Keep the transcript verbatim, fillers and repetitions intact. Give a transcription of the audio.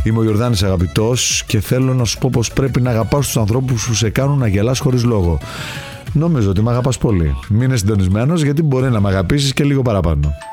Είμαι ο Ιορδάνης αγαπητός και θέλω να σου πω πως πρέπει να αγαπάς τους ανθρώπους που σε κάνουν να γελάς χωρίς λόγο. Νομίζω ότι με αγαπάς πολύ. Μείνε συντονισμένος γιατί μπορεί να με αγαπήσεις και λίγο παραπάνω.